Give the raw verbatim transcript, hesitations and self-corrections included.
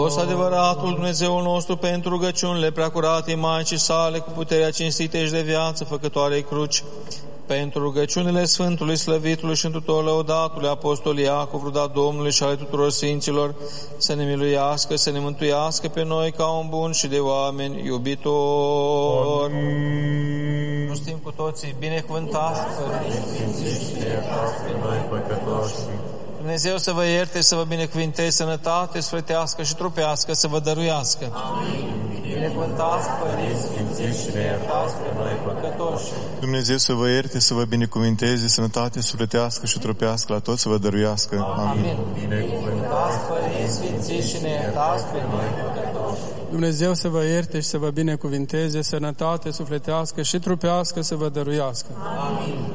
O adevăratul Dumnezeul nostru, pentru rugăciunile preacuratei Maicii sale, cu puterea cinstitei și de viață făcătoarei cruci, pentru rugăciunile Sfântului, Slăvitului și întrutor lăudatului Apostol Iacov, ruda Domnului și ale tuturor Sfinților, să ne miluiască, să ne mântuiască pe noi ca un bun și de oameni iubitori. Nu știm cu toții, binecuvântați pe noi păcătoși. Dumnezeu să vă ierte, să vă binecuvinteze, sănătate sufletească și trupească să vă dăruiască. Amin. Binecuvântați, părinți, sfințiți și ne iertați pe noi păcătoși. Dumnezeu să vă ierte, să vă binecuvinteze, sănătate sufletească și trupească la toți să vă dăruiască. Amin. Amin. Binecuvântați, părinți, sfințiți și ne iertați pe noi păcătoși. Dumnezeu să vă ierte și să vă binecuvinteze, sănătate sufletească și trupească să vă dăruiască. Amin.